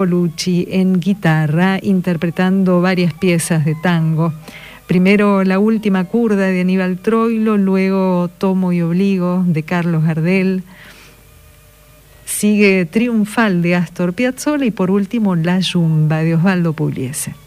Lucci en guitarra, interpretando varias piezas de tango. Primero La última curda de Aníbal Troilo, luego Tomo y Obligo de Carlos Gardel. Sigue Triunfal de Astor Piazzolla y por último La Yumba de Osvaldo Pugliese.